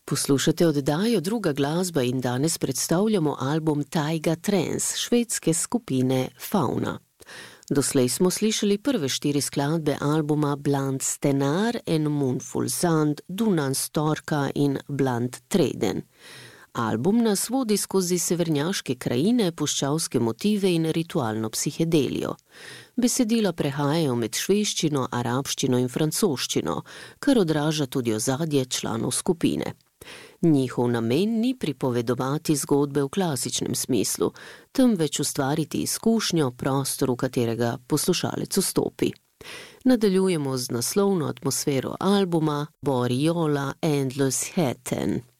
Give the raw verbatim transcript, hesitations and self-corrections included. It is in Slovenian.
Poslušate oddajo Druga glasba in danes predstavljamo album Taiga Trance švedske skupine Fauna. Doslej smo slišali prve štiri skladbe albuma Bland Stenar, En Moonful Sand, Dunan Storka in Bland Treden. Album nas vodi skozi severnjaške krajine, puščavske motive in ritualno psihedelijo. Besedila prehajajo med švedščino, arabščino in francoščino, kar odraža tudi ozadje članov skupine. Njihov namen ni pripovedovati zgodbe v klasičnem smislu, temveč ustvariti izkušnjo, prostor, v katerega poslušalec vstopi. Nadaljujemo z naslovno atmosfero albuma Boriola Endless Heaten.